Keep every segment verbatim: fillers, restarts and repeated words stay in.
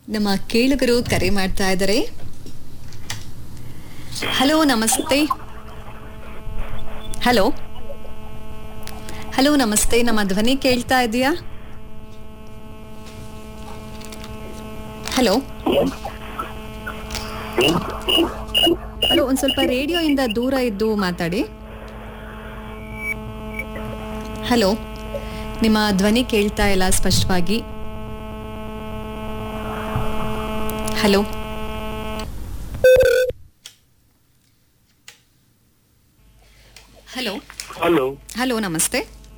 ನಮ್ಮ ಕೇಳುಗರು ಕರೆ ಮಾಡ್ತಾ ಇದ್ದಾರೆ. ಹಲೋ ನಮಸ್ತೆ. ಹಲೋ ಹಲೋ ನಮಸ್ತೆ. ನಮ್ಮ ಧ್ವನಿ ಕೇಳ್ತಾ ಇದೆಯಾ? ಹಲೋ ಹಲೋ ಒಂದ್ ಸ್ವಲ್ಪ ರೇಡಿಯೋ ಇಂದ ದೂರ ಇದ್ದು ಮಾತಾಡಿ. ಹಲೋ, ನಿಮ್ಮ ಧ್ವನಿ ಕೇಳ್ತಾ ಇಲ್ಲ ಸ್ಪಷ್ಟವಾಗಿ. ಹಲೋ ಹಲೋ ಹಲೋ ಹಲೋ ನಮಸ್ತೆ.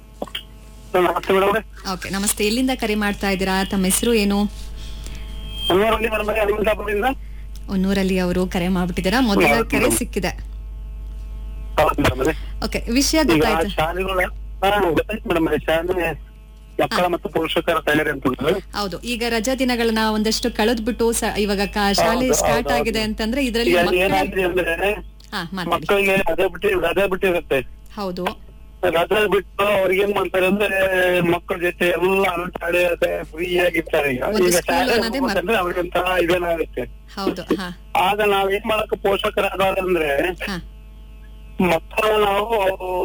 ನಮಸ್ತೆ ಮೇಡಮ್. ಓಕೆ, ನಮಸ್ತೆ. ಎಲ್ಲಿಂದ ಕರೆ ಮಾಡ್ತಾ ಇದ್ದೀರಾ? ತಮ್ಮ ಹೆಸರು ಏನು? ಹೊನ್ನೂರಲ್ಲಿ ಮೇಡಮ್, ಅಲಿಮುಲ್ಲಾಪುರದಿಂದ. ಹೊನ್ನೂರಲ್ಲಿ ಅವರು ಕರೆ ಮಾಡ್ಬಿಟ್ಟಿದ್ದೀರಾ? ಮೊದಲ ಕರೆ ಸಿಕ್ಕಿದೆ. ಹೌದು ಮೇಡಮ್. ಓಕೆ, ವಿಷಯ ಈಗ ಗೊತ್ತಾಯ್ತು. ಶಾಲೆಗಳ ಹಾ, ಗೊತ್ತಾಯ್ತು ಮೇಡಮ್. ಶಾಲೆ ಮಕ್ಕಳ ಮತ್ತು ಪೋಷಕರ ತಯಾರಿ ಅಂತ. ಹೌದು, ಈಗ ರಜಾ ದಿನಗಳನ್ನ ಒಂದಷ್ಟು ಕಳೆದ್ಬಿಟ್ಟು ಸ- ಇವಾಗ ಕ- ಶಾಲೆ ಹೌದು, ಸ್ಟಾರ್ಟ್ ಹೌದು, ಆಗಿದೆ ಅಂತಂದ್ರೆ ಇದರಲ್ಲಿ ಈಗ ಮಕ್ಕಳ ಏನಾಗಿದೆ ಅಂದ್ರೆ ಹಾ ಮಾತಾಡಿ. ಮಕ್ಕಳಿಗೆ ರಜೆ ಬಿಟ್ಟು ರಜೆ ಬಿಟ್ಟಿರುತ್ತೆ. ಹೌದು ರಜೆ ಬಿಟ್ಟು ಅವ್ರಿಗೆ ಏನ್ ಮಾಡ್ತಾರೆ ಅಂದ್ರೆ ಮಕ್ಕಳ ಜೊತೆ ಎಲ್ಲ ಆಟಾಡಿ ಫ್ರೀ ಆಗಿರ್ತಾರೆ. ಈಗ ಒಂದು ಈಗ school ಶಾಲೆ ಅನ್ನೋದೇ ಮರ್ತು. ಅಂದ್ರೆ ಅವ್ರಿಗೆ ಒಂಥರ ಇದೇನಾಗುತ್ತೆ. ಹೌದು ಹಾ ಆಗ ನಾವ್ ಏನ್ ಮಾಡಕ್ಕೆ ಪೋಷಕರಾದ್ರೆ ಹಾ ಮಕ್ಕಳ ನಾವು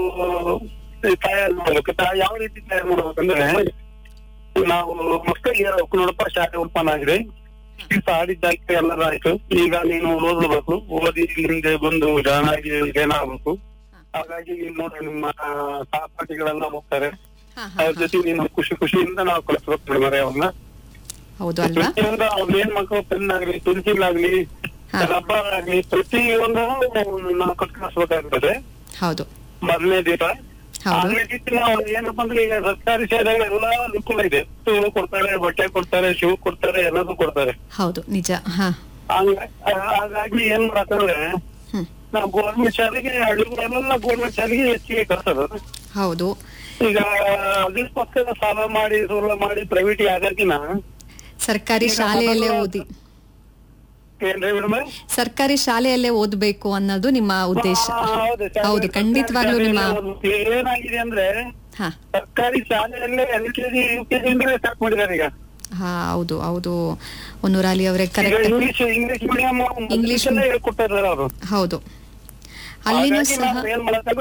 ತಯಾರು ಮಾಡ್ಬೇಕು. ತ- ಯಾವ ರೀತಿ ತಯಾರು ಮಾಡ್ಬೇಕಂದ್ರೆ ನಾವು ಮಕ್ಕಳಿಗೆ ಹೇಳ್ಬೇಕು, ನೋಡಪ್ಪ ಶಾಲೆ ಓಪನ್ ಆಗಿದೆ, ಆಡಿದ್ದಾಯ್ತು ಎಲ್ಲರಾಯ್ತು, ಈಗ ನೀನು ಓದ್ಬೇಕು, ಓದಿ ಹಿಂದೆ ಬಂದು ಜಾನಾಗಿ ಏನಾಗ್ಬೇಕು. ಹಾಗಾಗಿ ನೀನ್ ನೋಡಿ ನಿಮ್ಮ ಸಹಪಾಠಿಗಳೆಲ್ಲ ಹೋಗ್ತಾರೆ, ಹಾ ಹಾ ಅವ್ರ ಜೊತೆ ನೀನು ಖುಷಿ ಖುಷಿಯಿಂದ ನಾವು ಕಳಿಸ್ಬೇಕು ಮರೆ ಅವ್ರನ್ನ. ಹೌದು ಅಲ್ವಾ? ಪ್ರತಿಯೊಂದು ಅವ್ರ ಏನ್ ಮಕ್ಕಳು ಪೆನ್ ಆಗ್ಲಿ, ಪೆನ್ಸಿಲ್ ಆಗ್ಲಿ, ಹಾ. ರಬ್ಬರ್ ಆಗ್ಲಿ, ಪ್ರತಿಯೊಂದು ನಾವು ಕಟ್ಕಳಿಸ್ಬೇಕಾಗ್ತದೆ. ಹೌದು ಮೊದಲನೇ ದಿವಸ. ಹೌದು ಆಮೇಲೆ ನಾವು ಏನಪ್ಪಾ ಅಂದ್ರೆ ಈಗ ಸರ್ಕಾರಿ ಶಾಲೆಗಳೆಲ್ಲ ಅನುಕೂಲ ಇದೆ. ಪುಸ್ತಕಗಳು ಕೊಡ್ತಾರೆ, ಬಟ್ಟೆ ಕೊಡ್ತಾರೆ, ಶೂ ಕೊಡ್ತಾರೆ, ಎಲ್ಲದೂ ಕೊಡ್ತಾರೆ. ಹೌದು ನಿಜ. ಹಾ ಹಂಗ- ಹಾಗಾಗಿ ಏನ್ ಮಾಡಕ್ಕಂದ್ರೆ ಹ್ಮ್ ನಾವು ಗೋರ್ಮೆಂಟ್ ಶಾಲೆಗೆ ಹಳ್ಳಿಗಳೆಲ್ಲ ಗೋರ್ಮೆಂಟ್ ಶಾಲೆಗೆ ಹೆಚ್ಚಿಗೆ ಕಳ್ಸೋದು. ಹೌದು. ಈಗ ಅದಕ್ಕೋಸ್ಕರ ಸಾಲ ಮಾಡಿ ಸೋಲ ಮಾಡಿ ಪ್ರೈವೇಟ್ ಆಗೋಕಿನ ಸರ್ಕಾರಿ ಶಾಲೆಯಲ್ಲೇ ಓದಿ ಏನ್ರಿ ಮೇಡಮ್? ಸರ್ಕಾರಿ ಶಾಲೆಯಲ್ಲೇ ಓದ್ಬೇಕು ಅನ್ನೋದು ನಿಮ್ಮ ಉದ್ದೇಶ. ಹೌದು, ಖಂಡಿತವಾಗ್ಲೂ ನಿಮ್ಮ ಏನಾಗಿದೆ ಅಂದ್ರೆ ಹಾ ಸರ್ಕಾರಿ ಶಾಲೆಯಲ್ಲೇ L K G U K G start ಮಾಡಿದ್ದಾರೆ ಈಗ. ಹಾ ಹೌದು ಹೌದು ಹೊನ್ನೂರಲ್ಲಿ ಅವರೇ ಈಗ correct. English English medium English ಹೇಳ್ಕೊಡ್ತಾ ಇದ್ದಾರೆ ಅವರು. ಹೌದು, ಅಲ್ಲಿನೂ ಹಾಗಾಗಿ ಸಹ ನಾವು ಏನ್ ಮಾಡಕ್ಕೆ